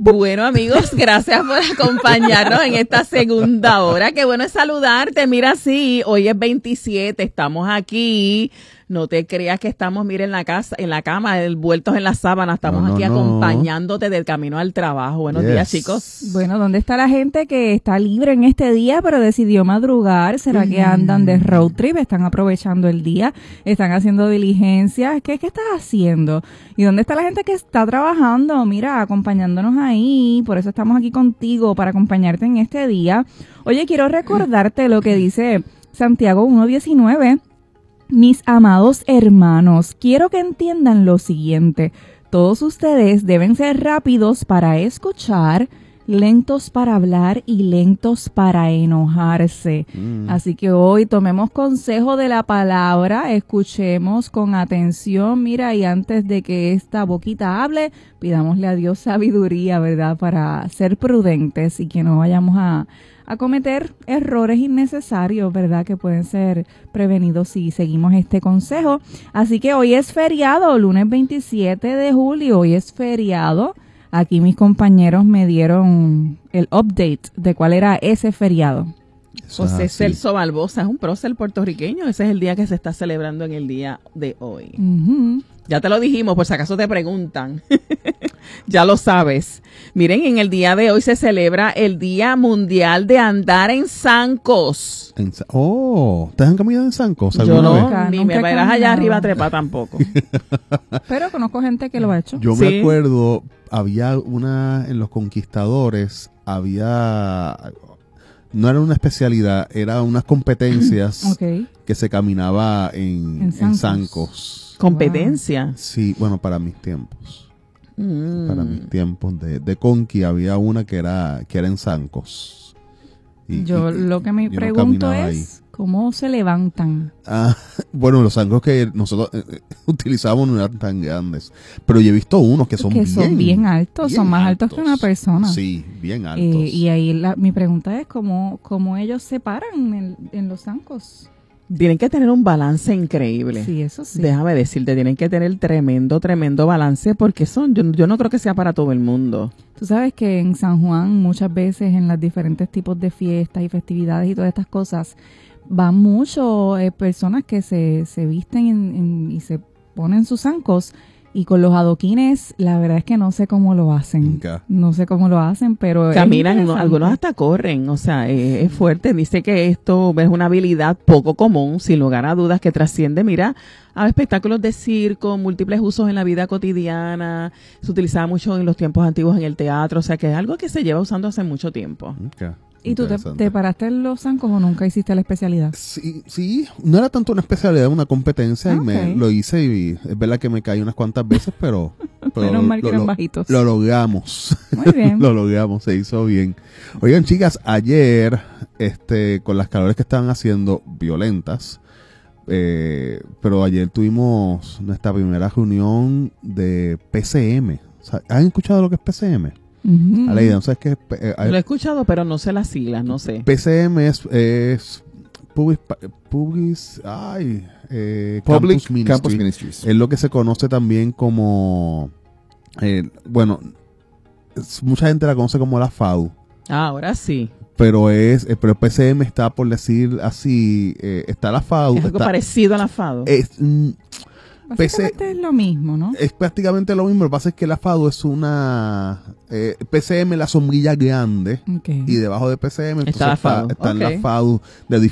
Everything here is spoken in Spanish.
Bueno, amigos, gracias por acompañarnos en esta segunda hora. Qué bueno es saludarte. Mira, sí, hoy es 27, estamos aquí. No te creas que estamos, mira, en la cama, envueltos en la sábana. Estamos aquí acompañándote del camino al trabajo. Buenos días, chicos. Bueno, ¿dónde está la gente que está libre en este día, pero decidió madrugar? ¿Será que andan de road trip? ¿Están aprovechando el día? ¿Están haciendo diligencias? ¿Qué estás haciendo? ¿Y dónde está la gente que está trabajando? Mira, acompañándonos ahí. Por eso estamos aquí contigo, para acompañarte en este día. Oye, quiero recordarte lo que dice Santiago 1:19. Mis amados hermanos, quiero que entiendan lo siguiente. Todos ustedes deben ser rápidos para escuchar, lentos para hablar y lentos para enojarse. Así que hoy tomemos consejo de la palabra, escuchemos con atención, mira, y antes de que esta boquita hable, pidámosle a Dios sabiduría, ¿verdad? Para ser prudentes y que no vayamos a cometer errores innecesarios, ¿verdad? Que pueden ser prevenidos si seguimos este consejo. Así que hoy es feriado, lunes 27 de julio, hoy es feriado. Aquí mis compañeros me dieron el update de cuál era ese feriado. José Celso Barbosa es un prócer puertorriqueño. Ese es el día que se está celebrando en el día de hoy. Ya te lo dijimos, por si acaso te preguntan. Ya lo sabes. Miren, en el día de hoy se celebra el Día Mundial de Andar en Zancos. ¿Te han caminado en zancos? Yo no, ni me verás allá arriba a trepar tampoco. Pero conozco gente que lo ha hecho. Yo me acuerdo, había una en Los Conquistadores, no era una especialidad, eran unas competencias que se caminaba en zancos. ¿Competencia? Wow. Sí, bueno, para mis tiempos. Para mis tiempos de Conqui había una que era en zancos. Lo que me pregunto es, ¿cómo se levantan? Bueno, los zancos que nosotros utilizábamos no eran tan grandes, pero yo he visto unos que son bien altos, son más altos que una persona. Sí, bien altos. Y ahí mi pregunta es, ¿cómo ellos se paran en los zancos? Tienen que tener un balance increíble. Sí, eso sí. Déjame decirte, tienen que tener tremendo balance porque yo no creo que sea para todo el mundo. Tú sabes que en San Juan muchas veces en los diferentes tipos de fiestas y festividades y todas estas cosas van mucho personas que se visten y se ponen sus zancos. Y con los adoquines, la verdad es que no sé cómo lo hacen. No sé cómo lo hacen, pero caminan, algunos hasta corren, o sea, es fuerte. Dice que esto es una habilidad poco común, sin lugar a dudas, que trasciende, mira, a espectáculos de circo, múltiples usos en la vida cotidiana. Se utilizaba mucho en los tiempos antiguos en el teatro, o sea, que es algo que se lleva usando hace mucho tiempo. ¿Y tú te paraste en los zancos o nunca hiciste la especialidad? Sí, no era tanto una especialidad, una competencia, y lo hice y es verdad que me caí unas cuantas veces, pero menos mal que eran bajitos. Lo logramos. Muy bien. Lo logramos, se hizo bien. Oigan, chicas, ayer, con las calores que estaban haciendo violentas, pero ayer tuvimos nuestra primera reunión de PCM. ¿Han escuchado lo que es PCM? Aleida, ¿no sabes qué es? Lo he escuchado, pero no sé las siglas, no sé. PCM es Public Campus Ministries. Es lo que se conoce también como, mucha gente la conoce como la FAU. Ahora sí. Pero PCM está, por decir así, está la FAU. Es algo parecido a la FAU. Básicamente es lo mismo, ¿no? Es prácticamente lo mismo. Lo que pasa es que la FADU es una PCM, la sombrilla grande, y debajo de PCM está la FADU. Está en la FADU de